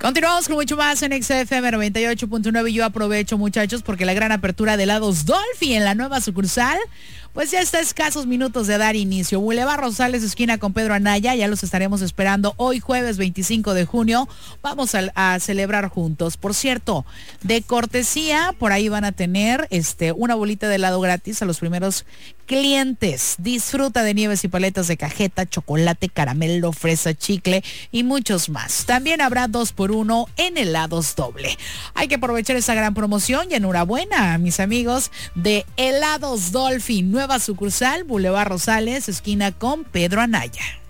Continuamos con mucho más en XFM 98.9 y yo aprovecho, muchachos, porque la gran apertura de helados Dolphy en la nueva sucursal pues ya está a escasos minutos de dar inicio. Boulevard Rosales, esquina con Pedro Anaya, ya los estaremos esperando hoy jueves 25 de junio. Vamos a celebrar juntos. Por cierto, de cortesía, por ahí van a tener una bolita de helado gratis a los primeros clientes. Disfruta de nieves y paletas de cajeta, chocolate, caramelo, fresa, chicle y muchos más. También habrá 2x1 en helados doble. Hay que aprovechar esa gran promoción y enhorabuena a mis amigos de Helados Dolphy, nueva sucursal, Boulevard Rosales, esquina con Pedro Anaya.